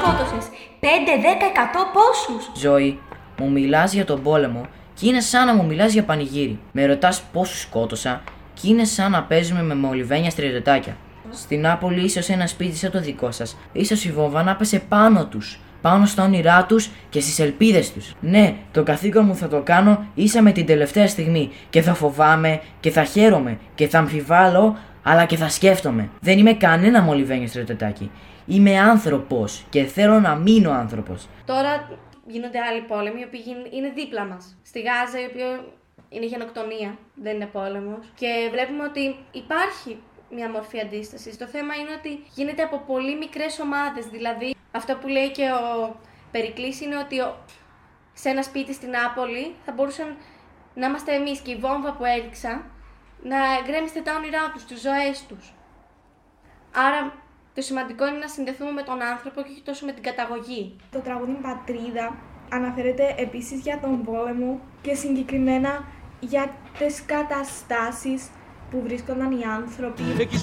σκότωσες? 5, 10, 100, πόσους? Ζωή, μου μιλάς για τον πόλεμο και είναι σαν να μου μιλάς για πανηγύρι. Με ρωτάς πόσους σκότωσα και είναι σαν να παίζουμε με μολυβένια στρατιωτάκια. Στην Νάπολη, ίσως ένα σπίτι σαν το δικό σας, ίσως η βόμβα να πέσε πάνω τους, πάνω στα όνειρά τους και στις ελπίδες τους. Ναι, το καθήκον μου θα το κάνω ίσα με την τελευταία στιγμή και θα φοβάμαι και θα χαίρομαι και θα αμφιβάλλω, αλλά και θα σκέφτομαι. Δεν είμαι κανένα μολυβένιο στρατιωτάκι. Είμαι άνθρωπος και θέλω να μείνω άνθρωπος. Τώρα γίνονται άλλοι πόλεμοι, οι οποίοι είναι δίπλα μας. Στη Γάζα, η οποία είναι γενοκτονία, δεν είναι πόλεμος. Και βλέπουμε ότι υπάρχει μια μορφή αντίστασης. Το θέμα είναι ότι γίνεται από πολύ μικρές ομάδες. Δηλαδή, αυτό που λέει και ο Περικλής είναι ότι σε ένα σπίτι στην Νάπολη θα μπορούσαν να είμαστε εμείς και η βόμβα που έριξα να γκρέμιστε τα όνειρά τους, τις ζωές τους. Άρα, το σημαντικό είναι να συνδεθούμε με τον άνθρωπο και όχι τόσο με την καταγωγή. Το τραγούδι «Πατρίδα» αναφέρεται επίσης για τον πόλεμο και συγκεκριμένα για τις καταστάσεις που βρίσκονταν οι άνθρωποι. Έχεις